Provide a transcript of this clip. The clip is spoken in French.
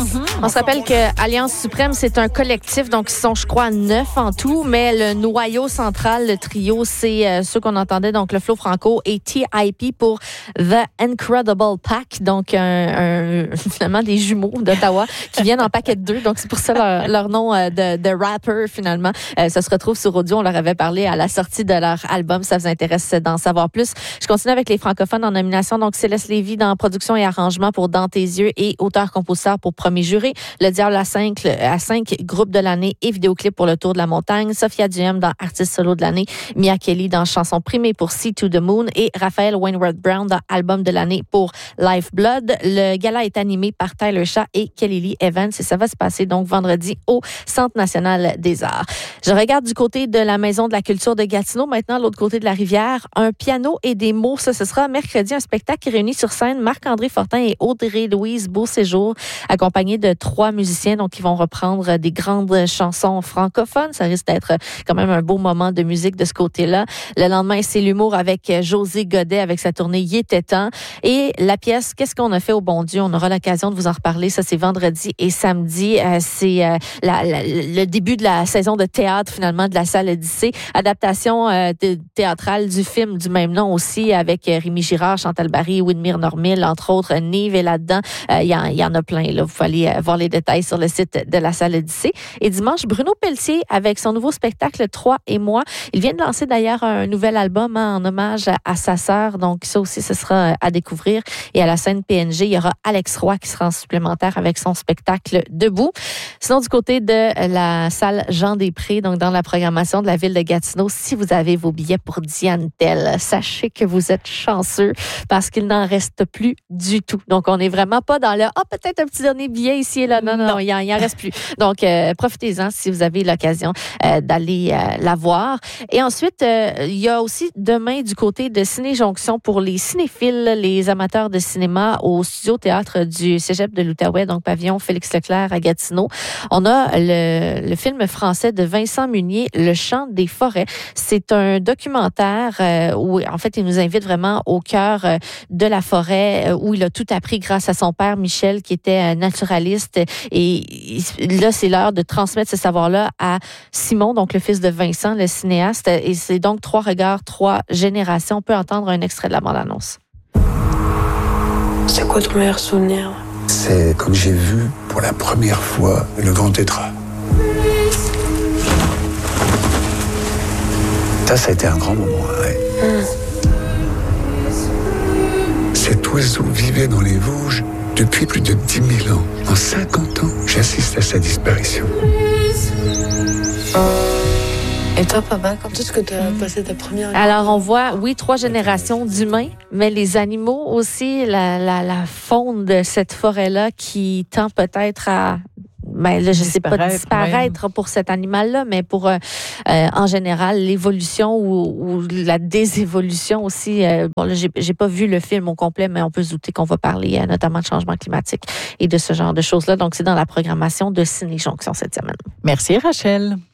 On se rappelle que Alliance Suprême, c'est un collectif, donc ils sont, je crois, 9 en tout, mais le noyau central, le trio, c'est ceux qu'on entendait, donc le Flo Franco et TIP pour The Incredible Pack, donc finalement des jumeaux d'Ottawa qui viennent en paquet de 2, donc c'est pour ça leur nom de rapper, finalement. Ça se retrouve sur audio, on leur avait parlé à la sortie de leur album, ça vous intéresse d'en savoir plus. Je continue avec les francophones en nomination, donc Céleste Lévy dans production et arrangement pour Dans tes yeux et auteur-compositeur pour Premier juré. Le Diable à 5 groupe de l'année et vidéoclip pour Le Tour de la montagne. Sophia Duhem dans artiste solo de l'année. Mia Kelly dans chanson primée pour See to the Moon et Raphaël Wainwright Brown dans album de l'année pour Lifeblood. Le gala est animé par Tyler Shah et Kelly Lee Evans et ça va se passer donc vendredi au Centre national des arts. Je regarde du côté de la Maison de la culture de Gatineau, maintenant l'autre côté de la rivière. Un piano et des mots, ça ce sera mercredi, un spectacle qui réunit sur scène Marc-André Fortin et Audrey-Louise Beauséjour, accompagnés de 3 musiciens, donc ils vont reprendre des grandes chansons francophones. Ça risque d'être quand même un beau moment de musique de ce côté-là. Le lendemain, c'est l'humour avec José Godet avec sa tournée Il était temps. Et la pièce Qu'est-ce qu'on a fait au bon Dieu? On aura l'occasion de vous en reparler. Ça, c'est vendredi et samedi. C'est le début de la saison de théâtre, finalement, de la salle Odyssée. Adaptation théâtrale du film du même nom aussi, avec Rémi Girard, Chantal Barry, Winmire Normil, entre autres. Nive est là-dedans. Il y en a plein, là. Vous allez voir les détails sur le site de la salle Odyssée. Et dimanche, Bruno Pelletier avec son nouveau spectacle 3 et moi. Il vient de lancer d'ailleurs un nouvel album en hommage à sa sœur. Donc ça aussi, ce sera à découvrir. Et à la scène PNG, il y aura Alex Roy qui sera en supplémentaire avec son spectacle Debout. Sinon, du côté de la salle Jean-Després, donc dans la programmation de la ville de Gatineau, si vous avez vos billets pour Diane Tell, sachez que vous êtes chanceux parce qu'il n'en reste plus du tout. Donc, on n'est vraiment pas dans le « peut-être un petit dernier billet ici et là ». Non, il en reste plus. Donc, profitez-en si vous avez l'occasion d'aller la voir. Et ensuite, il y a aussi demain du côté de Ciné-Jonction pour les cinéphiles, les amateurs de cinéma au studio-théâtre du Cégep de l'Outaouais, donc pavillon Félix Leclerc à Gatineau. On a le film français de Vincent Munier, Le chant des forêts. C'est un documentaire où, en fait, il nous invite vraiment au cœur de la forêt où il a tout appris grâce à son père Michel qui était naturaliste. Et là, c'est l'heure de transmettre ce savoir-là à Simon, donc le fils de Vincent, le cinéaste. Et c'est donc 3 regards, 3 générations. On peut entendre un extrait de la bande-annonce. C'est quoi ton meilleur souvenir? C'est comme j'ai vu pour la première fois le grand tétras. Ça a été un grand moment, ouais. Cet oiseau vivait dans les Vosges depuis plus de 10 000 ans. En 50 ans, j'assiste à sa disparition. Et toi, papa, quand est-ce que tu as passé ta première... Alors, on voit, oui, 3 générations d'humains, mais les animaux aussi, la faune de cette forêt-là qui tend peut-être à... Ben là, je sais pas disparaître pour cet animal-là, mais pour en général l'évolution ou la désévolution aussi. Bon là, j'ai pas vu le film au complet, mais on peut se douter qu'on va parler notamment de changement climatique et de ce genre de choses-là. Donc c'est dans la programmation de Ciné-Jonction cette semaine. Merci Rachel.